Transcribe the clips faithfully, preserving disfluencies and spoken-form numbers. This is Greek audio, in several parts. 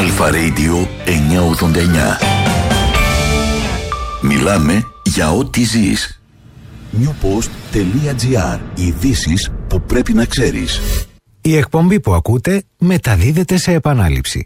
Αλφα Radio εννιακόσια ογδόντα εννιά. Μιλάμε για ό,τι ζεις. newpost.gr. Ειδήσεις που πρέπει να ξέρεις. Η εκπομπή που ακούτε μεταδίδεται σε επανάληψη.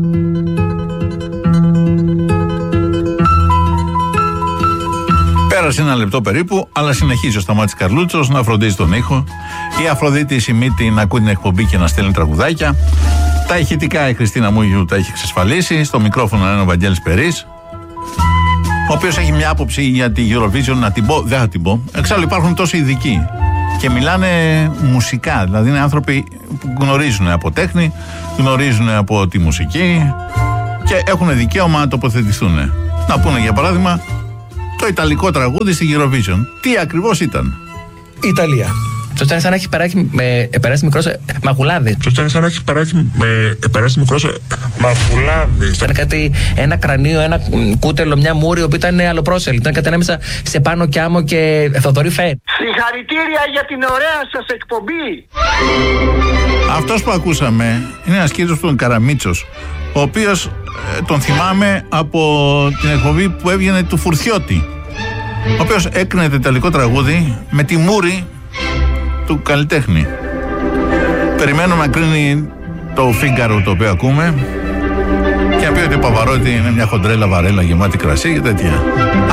Πέρασε ένα λεπτό περίπου, αλλά συνεχίζει ο Σταμάτης Καρλούτσος να φροντίζει τον ήχο. Η Αφροδίτη Σιμίτη να ακούει την εκπομπή και να στέλνει τραγουδάκια. Τα ηχητικά η Χριστίνα Μούγιου τα έχει εξασφαλίσει. Στο μικρόφωνο είναι ο Βαγγέλης Περής, ο οποίος έχει μια άποψη για τη Eurovision. Να την πω, δεν θα την πω. Εξάλλου υπάρχουν τόσοι ειδικοί και μιλάνε μουσικά. Δηλαδή είναι άνθρωποι που γνωρίζουν από τέχνη, γνωρίζουν από τη μουσική και έχουν δικαίωμα να τοποθετηθούν. Να πούνε για παράδειγμα το ιταλικό τραγούδι στη Eurovision. Τι ακριβώς ήταν? Ιταλία. Το ήταν σαν να έχει περάσει, με, περάσει μικρός μαγουλάδι. Το ήταν σαν να έχει περάσει, με, περάσει μικρός μαγουλάδι. Ήταν κάτι, ένα κρανίο, ένα κούτελο, μια μούρη που ήταν αλλοπρόσελη. Ήταν κάτι ανάμεσα σε Πάνο Κιάμο και Θοδωρή Φέ. Συγχαρητήρια για την ωραία σας εκπομπή. Αυτός που ακούσαμε είναι ένας κύριος του Καραμίτσος, ο οποίος ε, τον θυμάμαι από την εκπομπή που έβγαινε του Φουρθιώτη, ο οποίος έκρινε το ιταλικό τραγούδι με τη μούρη του καλλιτέχνη. Περιμένουμε να κρίνει το Φίγκαρο το οποίο ακούμε και να πει ότι ο Παβαρότη είναι μια χοντρέλα βαρέλα γεμάτη κρασί και τέτοια.